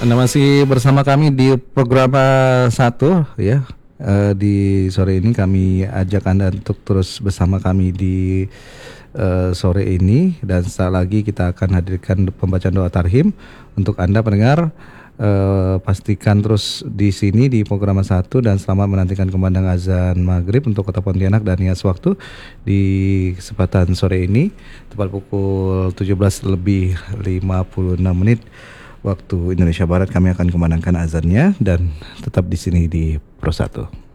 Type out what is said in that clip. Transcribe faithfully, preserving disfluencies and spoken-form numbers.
Anda masih bersama kami di program satu ya. Eh, di sore ini kami ajak Anda untuk terus bersama kami di eh, sore ini, dan setelah lagi kita akan hadirkan pembacaan doa tarhim untuk Anda pendengar. Eh, pastikan terus di sini di program satu dan selamat menantikan kumandang azan maghrib untuk Kota Pontianak dan Nias waktu di kesempatan sore ini tepat pukul tujuh belas lebih lima puluh enam menit waktu Indonesia Barat. Kami akan kumandangkan azannya dan tetap di sini di Pro satu.